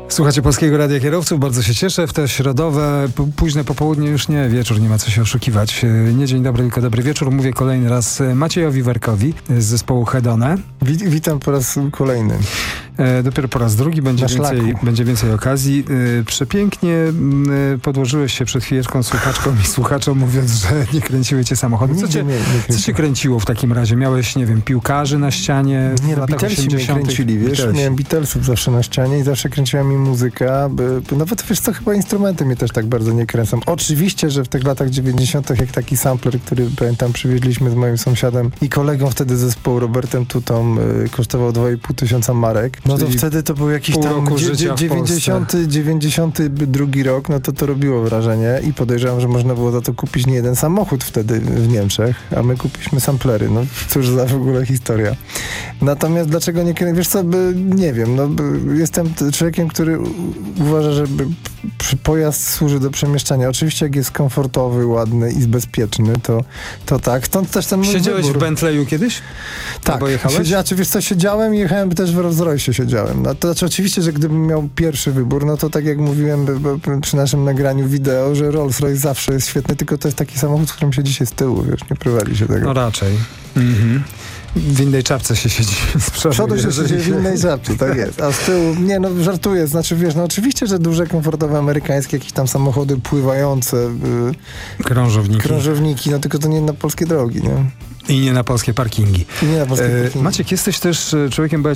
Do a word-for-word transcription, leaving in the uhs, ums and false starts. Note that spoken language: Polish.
Słuchacie Polskiego Radia Kierowców, bardzo się cieszę. W te środowe, p- późne popołudnie, już nie wieczór, nie ma co się oszukiwać. Nie dzień dobry, tylko dobry wieczór. Mówię kolejny raz Maciejowi Werkowi z zespołu Hedone. Wit- witam po raz kolejny. E, dopiero po raz drugi będzie więcej, będzie więcej okazji. E, przepięknie e, podłożyłeś się przed chwileczką słuchaczkom i słuchaczom, mówiąc, że nie kręciły cię samochody. Co, cię, nie, nie co cię kręciło w takim razie? Miałeś, nie wiem, piłkarzy na ścianie? Nie, no Beatlesi mnie kręcili, wiesz? Beatlesi. Miałem Beatlesów zawsze na ścianie i zawsze kręciła mi muzyka. By, by, nawet wiesz co, chyba instrumenty mnie też tak bardzo nie kręcą. Oczywiście, że w tych latach dziewięćdziesiątych jak taki sampler, który pamiętam przywieźliśmy z moim sąsiadem i kolegą wtedy zespołu Robertem Tutą, y, kosztował dwa i pół tysiąca marek. No to Czyli wtedy to był jakiś pół tam roku dzie- życia dzie- w dziewięćdziesiąty, dziewięćdziesiąty drugi rok, no to to robiło wrażenie i podejrzewam, że można było za to kupić nie jeden samochód wtedy w Niemczech, a my kupiliśmy samplery. No cóż za w ogóle historia. Natomiast dlaczego nie kręcę? Wiesz co, by, nie wiem, no by, jestem t- człowiekiem, który u- uważa, że by, p- pojazd służy do przemieszczania. Oczywiście jak jest komfortowy, ładny i bezpieczny, to, to tak. Stąd też ten mój Siedziałeś wybór. w Bentleyu kiedyś? Tak, Albo jechałeś? siedzia, czy wiesz co, siedziałem i jechałem też w Rolls Royce siedziałem. No to znaczy oczywiście, że gdybym miał pierwszy wybór, no to tak jak mówiłem by, by, przy naszym nagraniu wideo, że Rolls Royce zawsze jest świetny, tylko to jest taki samochód, w którym siedzi się z tyłu, wiesz, nie prowadzi się tego. No raczej. Mhm. W innej czapce się siedzi z przodu. Przodu się jeżeli siedzi w innej żabce, tak jest. A z tyłu, nie no, żartuję, znaczy wiesz, no oczywiście, że duże, komfortowe amerykańskie jakieś tam samochody pływające, y, Krążowniki. krążowniki, no tylko to nie na polskie drogi, nie? I nie na polskie parkingi. I nie na polskie E, parkingi. Maciek, jesteś też e, człowiekiem, bo ja